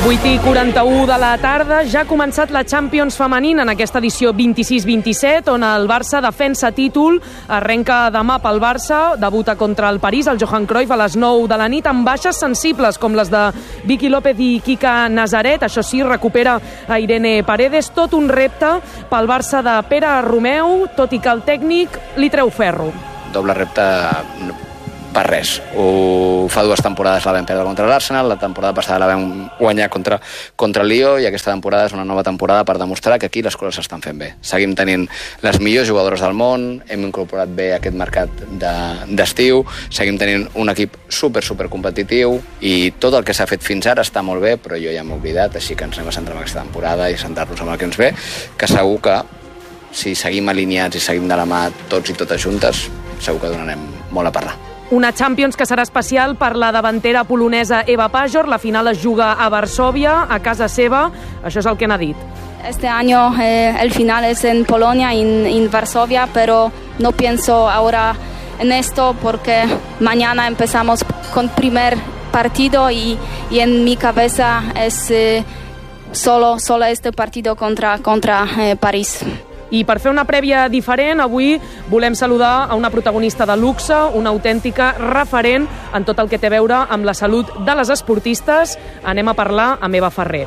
8:41 de la tarda, ja ha començat la Champions femenina en aquesta edició 26-27, on el Barça defensa títol, arrenca demà pel Barça, debuta contra el París, el Johan Cruyff, a les 9 de la nit, amb baixes sensibles, com les de Vicky López i Kika Nazaret. Això sí, recupera a Irene Paredes. Tot un repte pel Barça de Pere Romeu, tot i que el tècnic li treu ferro. Doble repte per res. Ho fa 2 temporades la vam perdre contra l'Arsenal, la temporada passada la vam guanyar contra el Lió, i aquesta temporada és una nova temporada per demostrar que aquí les coses s'estan fent bé. Seguim tenint les millors jugadores del món, hem incorporat bé aquest mercat d'estiu, seguim tenint un equip super competitiu, i tot el que s'ha fet fins ara està molt bé, però jo ja m'he oblidat, així que ens anem a centrar en aquesta temporada i centrar-nos en el que ens ve, que segur que si seguim alineats i seguim de la mà tots i totes juntes, segur que donarem molt a parlar. Una Champions que serà especial per la davantera polonesa Eva Pajor. La final es juga a Varsovia, a casa seva. Això és el que n'ha dit. Este año el final es en Polonia, en Varsovia, pero no pienso ahora en esto porque mañana empezamos con primer partido y en mi cabeza es solo este partido contra París. I per fer una prèvia diferent, avui volem saludar a una protagonista de luxe, una autèntica referent en tot el que té a veure amb la salut de les esportistes. Anem a parlar amb Eva Ferrer.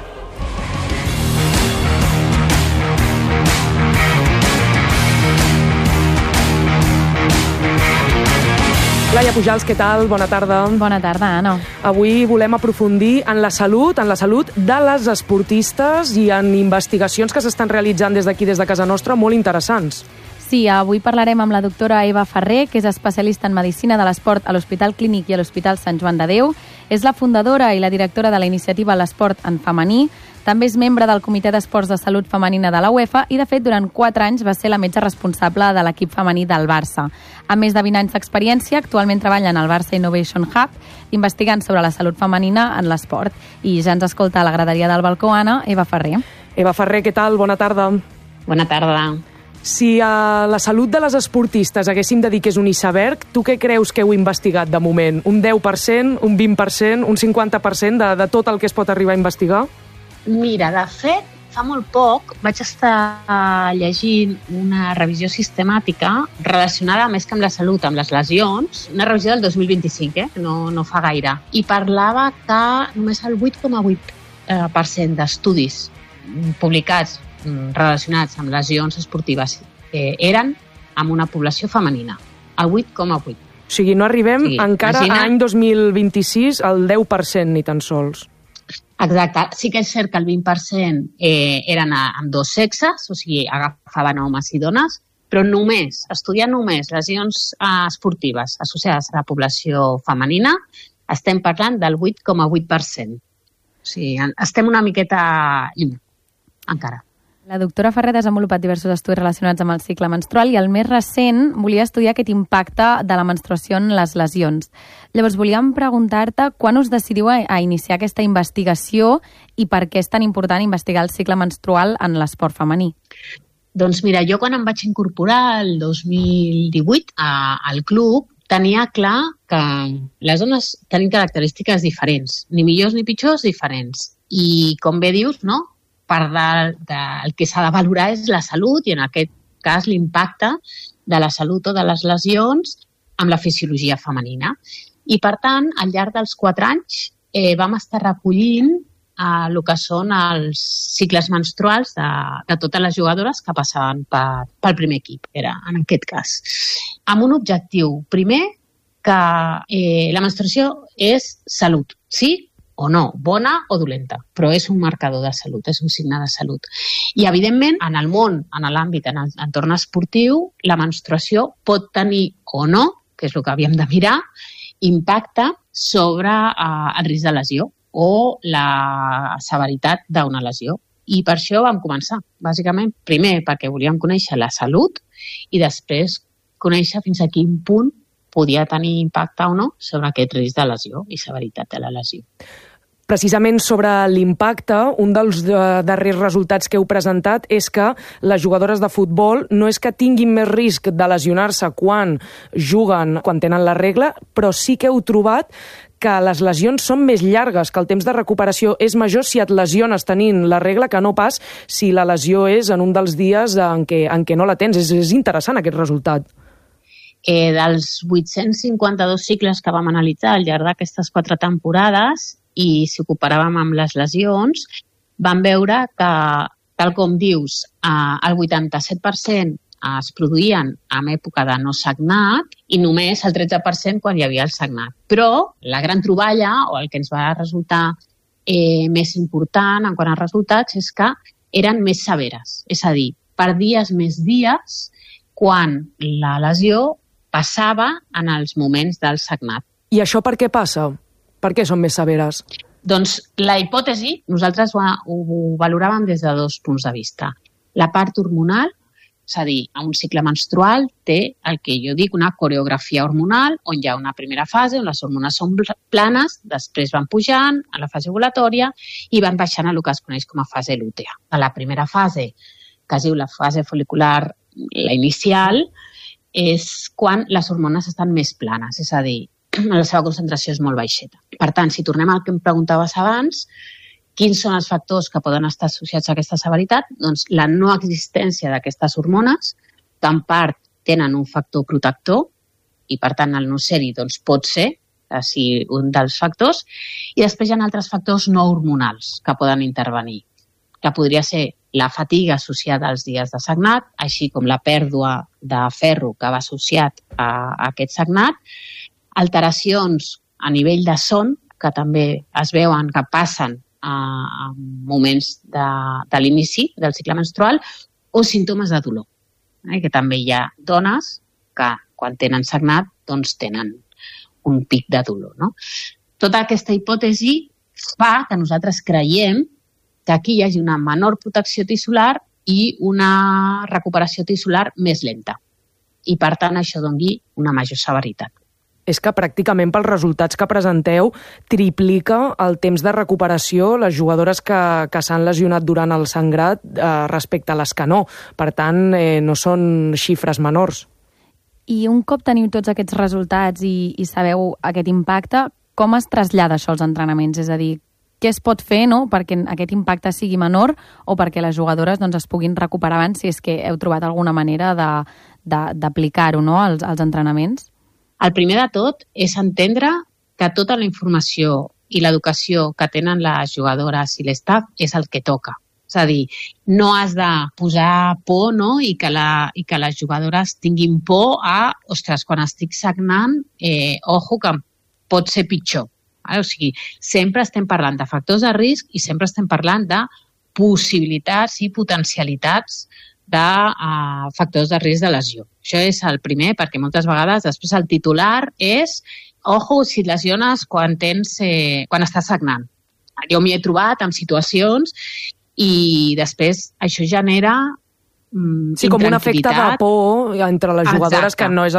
Laia Pujals, què tal? Bona tarda. Bona tarda, Anna. Avui volem aprofundir en la salut de les esportistes i en investigacions que s'estan realitzant des d'aquí, des de casa nostra, molt interessants. Sí, avui parlarem amb la doctora Eva Ferrer, que és especialista en Medicina de l'Esport a l'Hospital Clínic i a l'Hospital Sant Joan de Déu. És la fundadora i la directora de la iniciativa L'Esport en Femení. També és membre del Comitè d'Esports de Salut Femenina de la UEFA i, de fet, durant 4 anys va ser la metge responsable de l'equip femení del Barça. Amb més de 20 anys d'experiència, actualment treballa en el Barça Innovation Hub, investigant sobre la salut femenina en l'esport. I ja ens escolta a la graderia del balcó, Anna, Eva Ferrer. Eva Ferrer, què tal? Bona tarda. Bona tarda. Si a la salut de les esportistes haguéssim de dir que és un iceberg, tu què creus que heu investigat de moment? Un 10%, un 20%, un 50% de tot el que es pot arribar a investigar? Mira, de fet, fa molt poc vaig estar llegint una revisió sistemàtica relacionada més que amb la salut, amb les lesions, una revisió del 2025, no fa gaire, i parlava que només el 8,8% d'estudis publicats relacionats amb lesions esportives eren amb una població femenina, el 8,8%. O sigui, no arribem encara a l'any 2026 al 10% ni tan sols. Exacte. Sí que és cert que el 20% eren amb 2 sexes, o sigui, agafaven homes i dones, però estudiant només lesions esportives associades a la població femenina, estem parlant del 8,8%. O sigui, estem una miqueta lluny, encara. La doctora Ferrer ha desenvolupat diversos estudis relacionats amb el cicle menstrual i el més recent volia estudiar aquest impacte de la menstruació en les lesions. Llavors, volíem preguntar-te quan us decidiu a iniciar aquesta investigació i per què és tan important investigar el cicle menstrual en l'esport femení. Doncs mira, jo quan em vaig incorporar el 2018 al club tenia clar que les dones tenen característiques diferents, ni millors ni pitjors, diferents. I com bé dius, no? Part del que s'ha de valorar és la salut i en aquest cas l'impacte de la salut o de les lesions amb la fisiologia femenina. I per tant, al llarg dels 4 anys vam estar recollint el que són els cicles menstruals de totes les jugadores que passaven pel primer equip, era en aquest cas. Amb un objectiu, primer, que la menstruació és salut, sí o no, bona o dolenta, però és un marcador de salut, és un signe de salut. I, evidentment, en el món, en l'àmbit, en l'entorn esportiu, la menstruació pot tenir o no, que és el que havíem de mirar, impacte sobre el risc de lesió o la severitat d'una lesió. I per això vam començar, bàsicament, primer perquè volíem conèixer la salut i després conèixer fins a quin punt podia tenir impacte o no sobre aquest risc de lesió i severitat de la lesió. Precisament sobre l'impacte, un dels darrers resultats que heu presentat és que les jugadores de futbol no és que tinguin més risc de lesionar-se quan juguen, quan tenen la regla, però sí que heu trobat que les lesions són més llargues, que el temps de recuperació és major si et lesiones tenint la regla que no pas si la lesió és en un dels dies en què no la tens. És interessant aquest resultat. Dels 852 cicles que vam analitzar al llarg d'aquestes 4 temporades, i si ho comparàvem amb les lesions, vam veure que, tal com dius, el 87% es produïen en època de no sagnat i només el 13% quan hi havia el sagnat. Però la gran troballa, o el que ens va resultar més important en quant als resultats, és que eren més severes. És a dir, perdies més dies quan la lesió passava en els moments del sagnat. I això per què passa? Per què són més severes? Doncs la hipòtesi, nosaltres ho valoràvem des de 2 punts de vista. La part hormonal, és a dir, un cicle menstrual té el que jo dic una coreografia hormonal, on hi ha una primera fase on les hormones són planes, després van pujant a la fase ovulatòria i van baixant a el que es coneix com a fase lútea. A la primera fase, que es diu la fase fol·licular, la inicial, és quan les hormones estan més planes, és a dir, la seva concentració és molt baixeta. Per tant, si tornem al que em preguntaves abans, quins són els factors que poden estar associats a aquesta severitat? Doncs la no existència d'aquestes hormones, que en part tenen un factor protector, i per tant el no ser-hi doncs, pot ser un dels factors, i després hi ha altres factors no hormonals que poden intervenir, que podria ser la fatiga associada als dies de sagnat, així com la pèrdua de ferro que va associat a aquest sagnat, alteracions a nivell de son, que també es veuen que passen a moments de l'inici del cicle menstrual, o símptomes de dolor. Que també hi ha dones que quan tenen sagnat doncs tenen un pic de dolor. No? Tota aquesta hipòtesi fa que nosaltres creiem que aquí hi hagi una menor protecció tissular i una recuperació tissular més lenta. I per tant això doni una major severitat. És que pràcticament pels resultats que presenteu triplica el temps de recuperació les jugadores que s'han lesionat durant el sangrat respecte a les que no. Per tant, no són xifres menors. I un cop teniu tots aquests resultats i sabeu aquest impacte, com es trasllada això als entrenaments? És a dir, què es pot fer perquè aquest impacte sigui menor o perquè les jugadores es puguin recuperar abans, si és que heu trobat alguna manera d'aplicar-ho als entrenaments? El primer de tot és entendre que tota la informació i l'educació que tenen les jugadores i l'estaf és el que toca. És a dir, no has de posar por i que les jugadores tinguin por ostres, quan estic sagnant, ojo, que pot ser pitjor. O sigui, sempre estem parlant de factors de risc i sempre estem parlant de possibilitats i potencialitats de factors de risc de lesió. Això és el primer, perquè moltes vegades després el titular és ojo si et lesiones quan estàs sagnant. Jo m'hi he trobat en situacions i després això genera sí, com un efecte de por entre les jugadores. Exacte. Que no és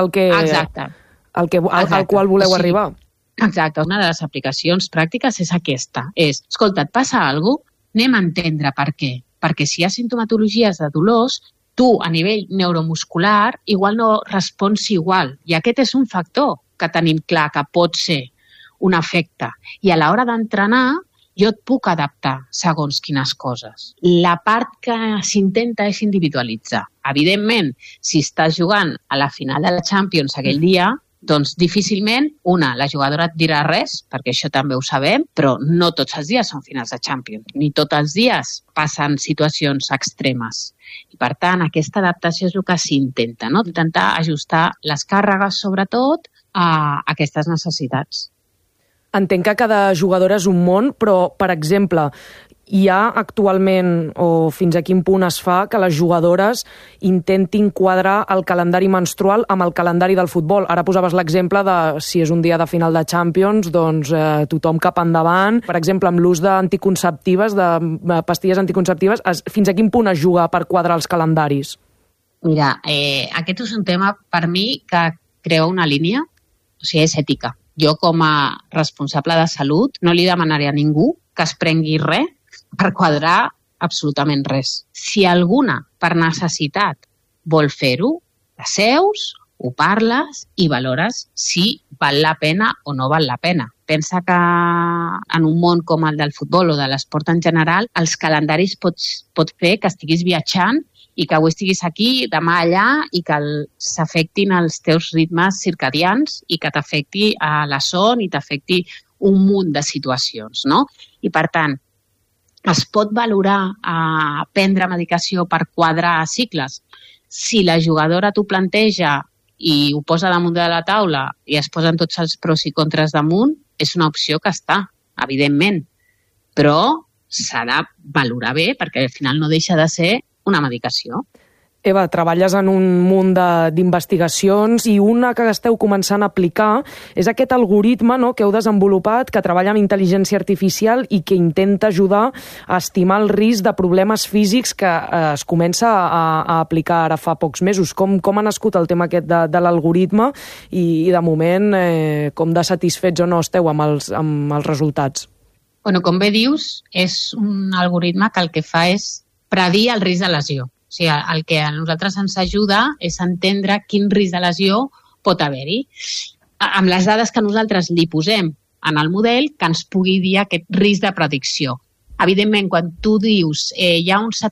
al qual voleu arribar. Exacte. Una de les aplicacions pràctiques és aquesta. Escolta, et passa alguna cosa? Anem a entendre per què. Perquè si hi ha simptomatologies de dolors, tu a nivell neuromuscular igual no respons igual. I aquest és un factor que tenim clar que pot ser un efecte. I a l'hora d'entrenar jo et puc adaptar segons quines coses. La part que s'intenta és individualitzar. Evidentment, si estàs jugant a la final de la Champions aquell dia, doncs difícilment, la jugadora et dirà res, perquè això també ho sabem, però no tots els dies són finals de Champions, ni tots els dies passen situacions extremes. I per tant, aquesta adaptació és el que s'intenta, intentar ajustar les càrregues, sobretot, a aquestes necessitats. Entenc que cada jugadora és un món, però, per exemple, hi ha actualment, o fins a quin punt es fa, que les jugadores intentin quadrar el calendari menstrual amb el calendari del futbol. Ara posaves l'exemple de si és un dia de final de Champions, doncs tothom cap endavant. Per exemple, amb l'ús d'anticonceptives, de pastilles anticonceptives, fins a quin punt es juga per quadrar els calendaris? Mira, aquest és un tema, per mi, que crea una línia, o sigui, és ètica. Jo, com a responsable de salut, no li demanaré a ningú que es prengui res per quadrar absolutament res. Si alguna, per necessitat, vol fer-ho, t'asseus, ho parles i valores si val la pena o no val la pena. pensa que en un món com el del futbol o de l'esport en general, els calendaris pot fer que estiguis viatjant i que avui estiguis aquí, demà allà, i que s'afectin els teus ritmes circadians i que t'afecti a la son i t'afecti un munt de situacions, no? I per tant, es pot valorar a prendre medicació per quadrar cicles? Si la jugadora t'ho planteja i ho posa damunt de la taula i es posen tots els pros i contres damunt, és una opció que està, evidentment. Però s'ha de valorar bé perquè al final no deixa de ser una medicació. Eva, treballes en un munt d'investigacions i una que esteu començant a aplicar és aquest algoritme, no, que heu desenvolupat, que treballa amb intel·ligència artificial i que intenta ajudar a estimar el risc de problemes físics que es comença a aplicar ara fa pocs mesos. Com ha nascut el tema aquest de l'algoritme i de moment com de satisfets o no esteu amb els resultats? Bueno, com bé dius, és un algoritme que el que fa és predir el risc de lesió. O sigui, el que a nosaltres ens ajuda és entendre quin risc de lesió pot haver-hi. Amb les dades que nosaltres li posem en el model, que ens pugui dir aquest risc de predicció. Evidentment, quan tu dius hi ha un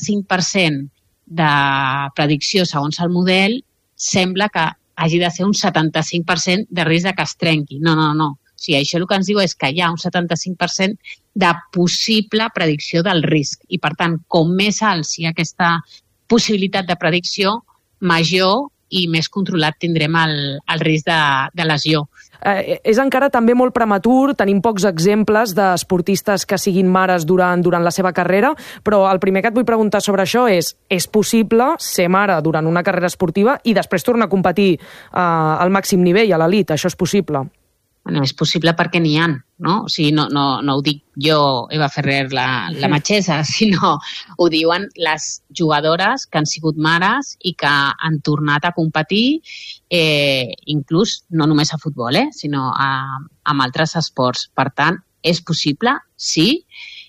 75% de predicció segons el model, sembla que hagi de ser un 75% de risc de que es trenqui. No. O sigui, això el que ens diu és que hi ha un 75% de possible predicció del risc. I, per tant, com més alt sigui aquesta possibilitat de predicció, major i més controlat tindrem el risc de lesió. És encara també molt prematur, tenim pocs exemples d'esportistes que siguin mares durant la seva carrera, però el primer que et vull preguntar sobre això és possible ser mare durant una carrera esportiva i després tornar a competir al màxim nivell, a l'elit? Això és possible? Bueno, és possible perquè n'hi ha, no? O sigui, no ho dic jo, Eva Ferrer, la metgessa, sinó ho diuen les jugadores que han sigut mares i que han tornat a competir, inclús no només a futbol, sinó amb altres esports. Per tant, és possible, sí.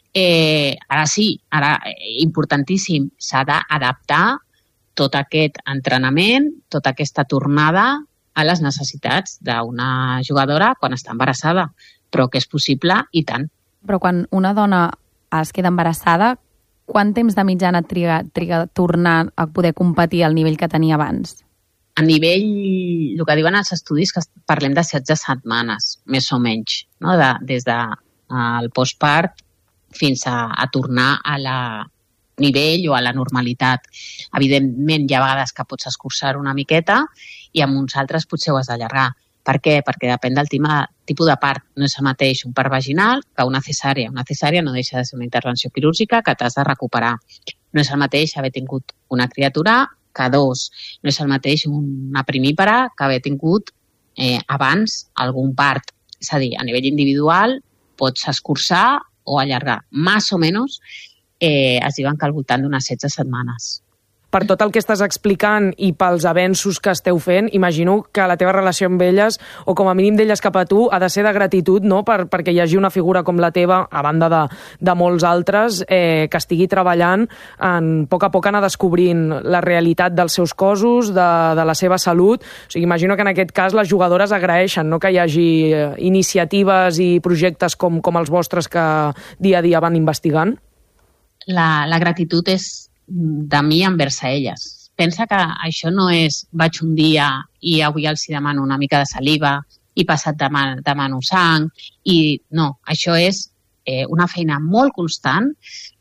Ara, importantíssim, s'ha d'adaptar tot aquest entrenament, tota aquesta tornada a les necessitats d'una jugadora quan està embarassada, però que és possible i tant. Però quan una dona es queda embarassada, quant temps de mitjana triga a tornar a poder competir al nivell que tenia abans? A nivell, el que diuen els estudis, que parlem de 16 setmanes, més o menys, no? Des del postpart fins a tornar a la nivell o a la normalitat. Evidentment, hi ha vegades que pots escurçar una miqueta i amb uns altres potser ho has d'allargar. Per què? Perquè depèn del tipus de part. No és el mateix un part vaginal que una cesària. Una cesària no deixa de ser una intervenció quirúrgica que t'has de recuperar. No és el mateix haver tingut una criatura que dos. No és el mateix una primípara que haver tingut abans algun part. És a dir, a nivell individual pots escurçar o allargar. Més o menys es diuen que al voltant d'unes 16 setmanes. Per tot el que estàs explicant i pels avenços que esteu fent, imagino que la teva relació amb elles, o com a mínim d'elles cap a tu, ha de ser de gratitud, no? Perquè hi hagi una figura com la teva, a banda de molts altres, que estigui treballant en poc a poc anar descobrint la realitat dels seus cossos, de la seva salut. O sigui, imagino que en aquest cas les jugadores agraeixen, no?, que hi hagi iniciatives i projectes com els vostres que dia a dia van investigant. La gratitud és de mi envers a elles. Pensa que això no és vaig un dia i avui els demano una mica de saliva i passat demano sang. I no, això és una feina molt constant.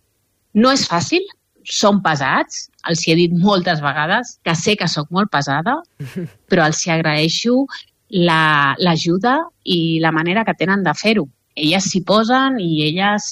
No és fàcil, són pesats, els hi he dit moltes vegades que sé que sóc molt pesada, però els hi agraeixo l'ajuda i la manera que tenen de fer-ho. Elles s'hi posen i elles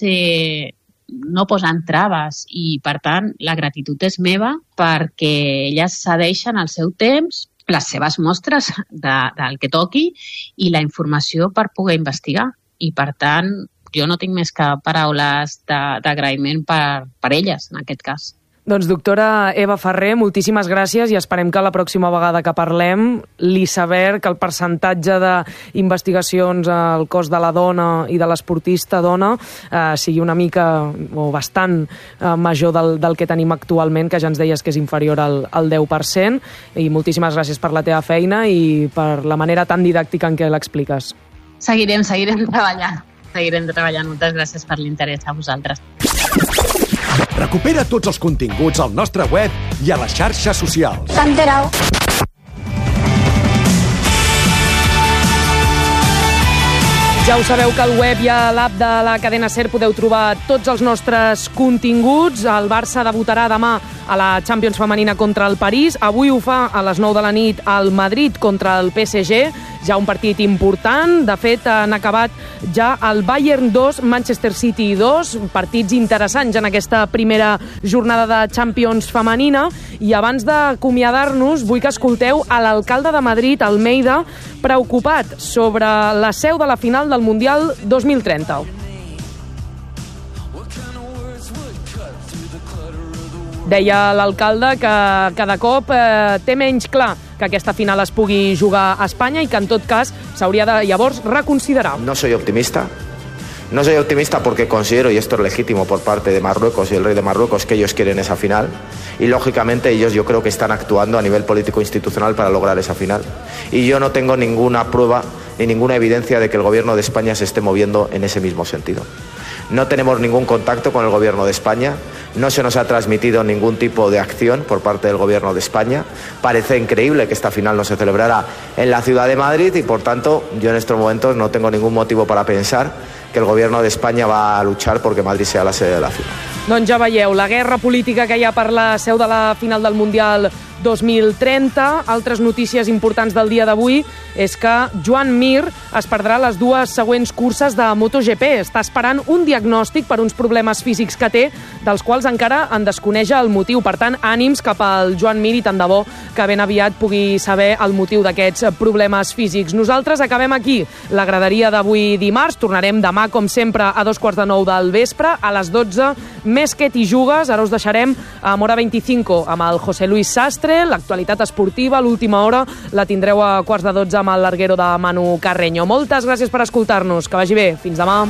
no posen traves i, per tant, la gratitud és meva perquè elles cedeixen el seu temps, les seves mostres del que toqui i la informació per poder investigar. I, per tant, jo no tinc més que paraules d'agraïment per elles, en aquest cas. Doncs, doctora Eva Ferrer, moltíssimes gràcies i esperem que la pròxima vegada que parlem l'iceberg, que el percentatge d'investigacions al cos de la dona i de l'esportista dona sigui una mica o bastant major del que tenim actualment, que ja ens deies que és inferior al 10%. I moltíssimes gràcies per la teva feina i per la manera tan didàctica en què l'expliques. Seguirem treballant. Seguirem treballant. Moltes gràcies per l'interès a vosaltres. Recupera tots els continguts al nostre web i a les xarxes socials. S'ha enterat. Ja ho sabeu que al web i a l'app de la cadena SER podeu trobar tots els nostres continguts. El Barça debutarà demà a la Champions femenina contra el París. Avui ho fa a les 9 de la nit al Madrid contra el PSG. Ja un partit important. De fet, han acabat ja el Bayern 2, Manchester City 2. Partits interessants en aquesta primera jornada de Champions femenina. I abans d'acomiadar-nos, vull que escolteu a l'alcalde de Madrid, Almeida, preocupat sobre la seu de la final del Mundial 2030. Deia l'alcalde que cada cop té menys clar que aquesta final es pugui jugar a Espanya i que en tot cas s'hauria de llavors reconsiderar. No soy optimista. No soy optimista porque considero, y esto es legítimo por parte de Marruecos y el rey de Marruecos, que ellos quieren esa final. Y lógicamente ellos yo creo que están actuando a nivel político-institucional para lograr esa final. Y yo no tengo ninguna prueba ni ninguna evidencia de que el gobierno de España se esté moviendo en ese mismo sentido. No tenemos ningún contacto con el gobierno de España, no se nos ha transmitido ningún tipo de acción por parte del gobierno de España. Parece increíble que esta final no se celebrara en la ciudad de Madrid y por tanto yo en estos momentos no tengo ningún motivo para pensar que el gobierno de España va a luchar porque Madrid sea la sede de la final. Doncs ja veieu, la guerra política que hi ha per la seu de la final del Mundial 2030. Altres notícies importants del dia d'avui és que Joan Mir es perdrà les dues següents curses de MotoGP. Està esperant un diagnòstic per uns problemes físics que té, dels quals encara en desconeix el motiu. Per tant, ànims cap al Joan Mir i tant de bo que ben aviat pugui saber el motiu d'aquests problemes físics. Nosaltres acabem aquí la graderia d'avui dimarts. Tornarem demà, com sempre, a 2:45 del vespre. A les 12, més que t'hi jugues. Ara us deixarem a Hora 25 amb el José Luis Sastre. L'actualitat esportiva, l'última hora, la tindreu a 11:45 amb el larguero de Manu Carreño. Moltes gràcies per escoltar-nos. Que vagi bé. Fins demà.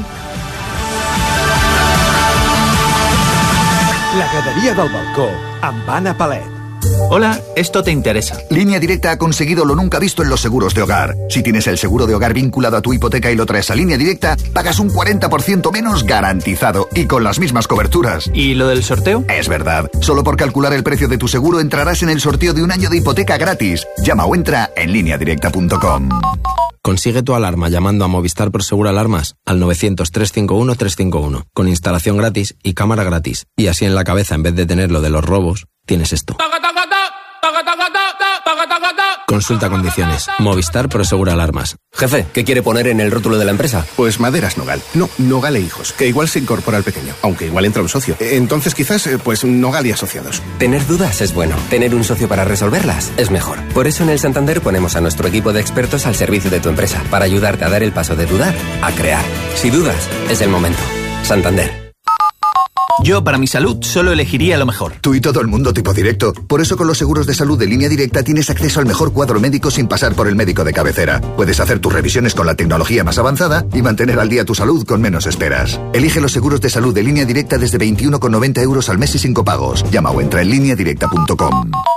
La gradería del balcó, amb Anna Palet. Hola, esto te interesa. Línea Directa ha conseguido lo nunca visto en los seguros de hogar. Si tienes el seguro de hogar vinculado a tu hipoteca y lo traes a Línea Directa, pagas un 40% menos garantizado y con las mismas coberturas. ¿Y lo del sorteo? Es verdad. Solo por calcular el precio de tu seguro entrarás en el sorteo de un año de hipoteca gratis. Llama o entra en lineadirecta.com. Consigue tu alarma llamando a Movistar Prosegur Alarmas al 900-351-351, con instalación gratis y cámara gratis. Y así en la cabeza, en vez de tener lo de los robos, tienes esto. Consulta condiciones. Movistar Prosegur Alarmas. Jefe, ¿qué quiere poner en el rótulo de la empresa? Pues Maderas Nogal. No, Nogal e Hijos, que igual se incorpora al pequeño, aunque igual entra un socio. Entonces quizás, pues Nogal y Asociados. Tener dudas es bueno. Tener un socio para resolverlas es mejor. Por eso en el Santander ponemos a nuestro equipo de expertos al servicio de tu empresa, para ayudarte a dar el paso de dudar a crear. Si dudas, es el momento. Santander. Yo, para mi salud, solo elegiría lo mejor. Tú y todo el mundo tipo directo. Por eso con los seguros de salud de Línea Directa tienes acceso al mejor cuadro médico sin pasar por el médico de cabecera. Puedes hacer tus revisiones con la tecnología más avanzada y mantener al día tu salud con menos esperas. Elige los seguros de salud de Línea Directa desde 21,90 € al mes y sin copagos. Llama o entra en lineadirecta.com.